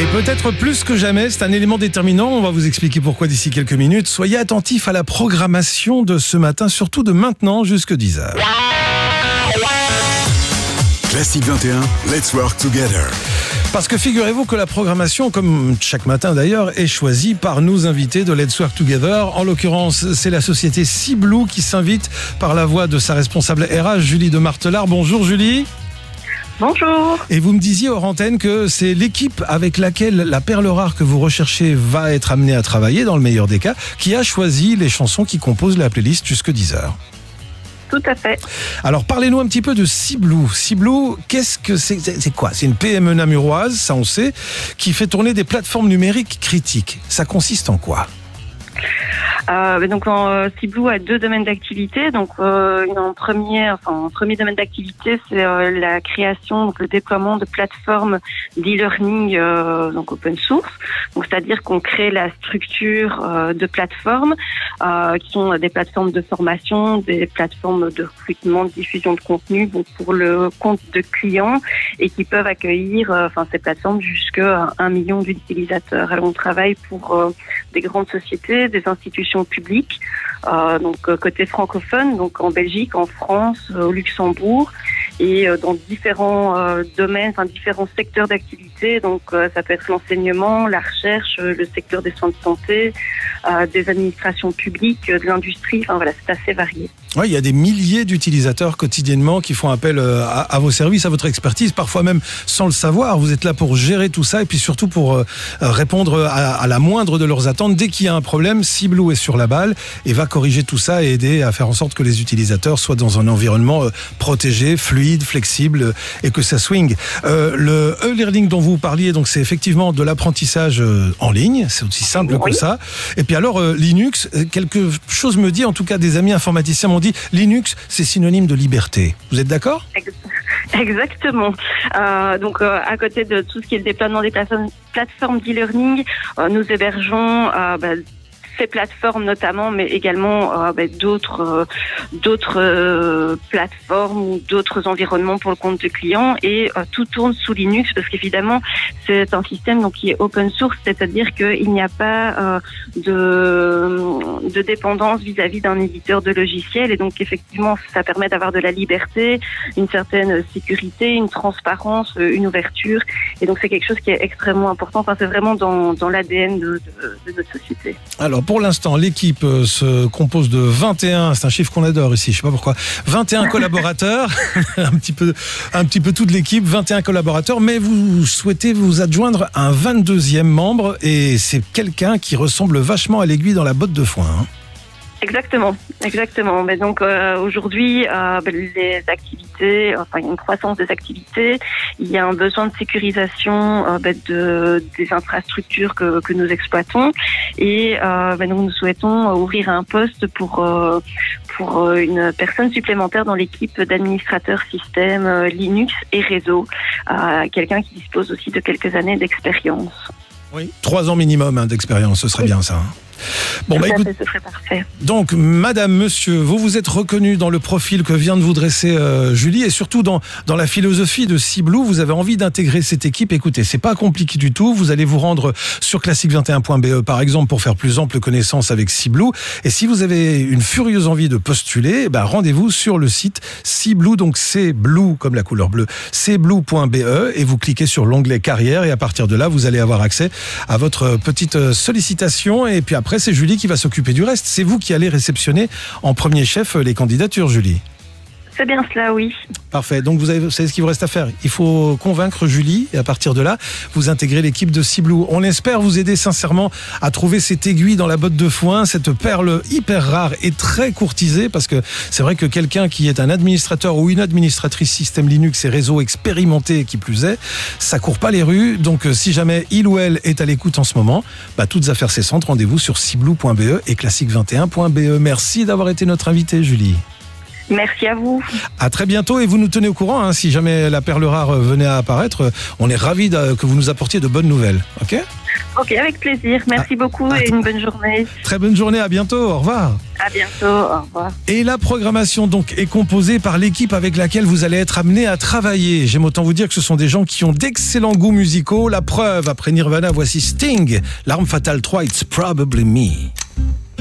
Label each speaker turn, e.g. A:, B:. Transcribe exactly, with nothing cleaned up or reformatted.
A: Et peut-être plus que jamais, c'est un élément déterminant, on va vous expliquer pourquoi d'ici quelques minutes. Soyez attentifs à la programmation de ce matin, surtout de maintenant jusqu'à dix heures.
B: Classique vingt et un, let's work together.
A: Parce que figurez-vous que la programmation, comme chaque matin d'ailleurs, est choisie par nos invités de Let's Work Together. En l'occurrence, c'est la société Cblue qui s'invite par la voix de sa responsable R H, Julie de Martelard. Bonjour Julie.
C: Bonjour.
A: Et vous me disiez hors antenne que c'est l'équipe avec laquelle la perle rare que vous recherchez va être amenée à travailler, dans le meilleur des cas, qui a choisi les chansons qui composent la playlist jusque dix heures.
C: Tout à fait.
A: Alors, parlez-nous un petit peu de Cblue. Cblue, qu'est-ce que c'est, c'est quoi ? C'est une P M E namuroise, ça on sait, qui fait tourner des plateformes numériques critiques. Ça consiste en quoi ?
C: Euh, donc, euh, Cblue a deux domaines d'activité. Donc, euh, en premier, enfin, en premier domaine d'activité, c'est euh, la création, donc le déploiement de plateformes d'e-learning, euh, donc open source. Donc, c'est-à-dire qu'on crée la structure euh, de plateformes euh, qui sont des plateformes de formation, des plateformes de recrutement, de diffusion de contenu, donc pour le compte de clients et qui peuvent accueillir, euh, enfin, ces plateformes jusqu'à un million d'utilisateurs. Alors, on travaille pour euh, des grandes sociétés, des institutions publiques, euh, donc côté francophone, donc en Belgique, en France, au Luxembourg, et euh, dans différents euh, domaines, enfin différents secteurs d'activité. Donc euh, ça peut être l'enseignement, la recherche, le secteur des soins de santé, euh, des administrations publiques, de l'industrie. Enfin voilà, c'est assez varié.
A: Oui, il y a des milliers d'utilisateurs quotidiennement qui font appel à, à vos services, à votre expertise, parfois même sans le savoir. Vous êtes là pour gérer tout ça et puis surtout pour euh, répondre à, à la moindre de leurs attentes. Dès qu'il y a un problème, Cblue est sur la balle et va corriger tout ça et aider à faire en sorte que les utilisateurs soient dans un environnement euh, protégé, fluide, flexible euh, et que ça swing. Euh, le e-learning dont vous parliez, donc c'est effectivement de l'apprentissage euh, en ligne. C'est aussi simple oui. que ça. Et puis alors, euh, Linux, quelque chose me dit, en tout cas des amis informaticiens m'ont dit, Linux, c'est synonyme de liberté. Vous êtes d'accord ?
C: Exactement. Euh, donc, euh, à côté de tout ce qui est le déploiement des plateformes, plateformes d'e-learning, euh, nous hébergeons euh, bah, ces plateformes notamment, mais également euh, bah, d'autres euh, d'autres euh, plateformes ou d'autres environnements pour le compte de clients. Et euh, tout tourne sous Linux parce qu'évidemment, c'est un système donc qui est open source, c'est-à-dire qu'il n'y a pas euh, de, de dépendance vis-à-vis d'un éditeur de logiciel. Et donc, effectivement, ça permet d'avoir de la liberté, une certaine sécurité, une transparence, une ouverture. Et donc, c'est quelque chose qui est extrêmement important. Enfin, c'est vraiment dans, dans l'A D N de, de, de notre société.
A: Alors, pour l'instant, l'équipe se compose de vingt et un, c'est un chiffre qu'on adore ici, je sais pas pourquoi, vingt et un collaborateurs, un petit peu, un petit peu toute l'équipe, vingt et un collaborateurs, mais vous souhaitez vous adjoindre un vingt-deuxième membre et c'est quelqu'un qui ressemble vachement à l'aiguille dans la botte de foin. Hein.
C: Exactement, exactement. Mais donc euh, aujourd'hui, euh, les activités, enfin il y a une croissance des activités, il y a un besoin de sécurisation euh, de des infrastructures que que nous exploitons et euh, donc nous souhaitons ouvrir un poste pour euh, pour une personne supplémentaire dans l'équipe d'administrateurs système euh, Linux et réseau, euh, quelqu'un qui dispose aussi de quelques années d'expérience.
A: Oui, trois ans minimum hein, d'expérience, ce serait oui. bien ça. Hein.
C: Bon, bah, écoute, ce serait parfait.
A: Donc, madame, monsieur, vous vous êtes reconnu dans le profil que vient de vous dresser euh, Julie et surtout dans, dans la philosophie de Cblue, vous avez envie d'intégrer cette équipe. Écoutez, c'est pas compliqué du tout. Vous allez vous rendre sur classique vingt et un point b e par exemple pour faire plus ample connaissance avec Cblue. Et si vous avez une furieuse envie de postuler, bah, rendez-vous sur le site Cblue, donc c'est blue comme la couleur bleue, cblue point b e et vous cliquez sur l'onglet carrière et à partir de là, vous allez avoir accès à votre petite sollicitation et puis après, c'est Julie qui va s'occuper du reste. C'est vous qui allez réceptionner en premier chef les candidatures, Julie.
C: C'est bien cela, oui.
A: Parfait. Donc, vous, avez, vous savez ce qu'il vous reste à faire. Il faut convaincre Julie et à partir de là, vous intégrez l'équipe de Cblue. On espère vous aider sincèrement à trouver cette aiguille dans la botte de foin, cette perle hyper rare et très courtisée parce que c'est vrai que quelqu'un qui est un administrateur ou une administratrice système Linux et réseau expérimenté qui plus est, ça court pas les rues. Donc, si jamais il ou elle est à l'écoute en ce moment, bah, toutes affaires cessantes, rendez-vous sur cblue point b e et classique vingt et un point b e. Merci d'avoir été notre invitée, Julie.
C: Merci à vous.
A: À très bientôt et vous nous tenez au courant hein, si jamais la perle rare venait à apparaître. On est ravis que vous nous apportiez de bonnes nouvelles. Ok ?
C: Ok, avec plaisir. Merci ah, beaucoup et une bonne journée.
A: Très bonne journée, à bientôt, au revoir.
C: À bientôt, au revoir.
A: Et la programmation donc est composée par l'équipe avec laquelle vous allez être amené à travailler. J'aime autant vous dire que ce sont des gens qui ont d'excellents goûts musicaux. La preuve, après Nirvana, voici Sting, L'Arme Fatale trois, It's Probably Me.